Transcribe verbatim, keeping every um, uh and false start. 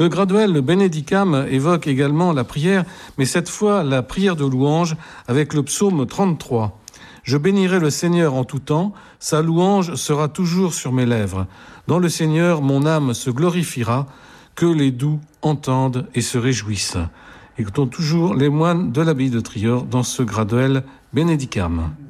Le graduel, le Benedicam, évoque également la prière, mais cette fois la prière de louange avec le psaume trente-trois. Je bénirai le Seigneur en tout temps, sa louange sera toujours sur mes lèvres. Dans le Seigneur, mon âme se glorifiera, que les doux entendent et se réjouissent. Écoutons toujours les moines de l'abbaye de Trior dans ce graduel Benedicam.